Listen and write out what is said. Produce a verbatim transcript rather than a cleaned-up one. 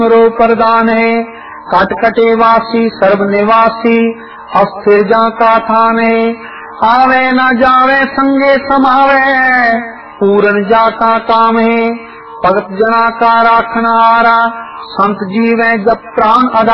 रो प्रदान है। कट कटे वासी सर्व निवासी अस्थिर जा का थान है। आवे न जावे संगे समावे पूरन जाता काम है। भगत जना का राखन हारा संत जीवे जब प्राण अदा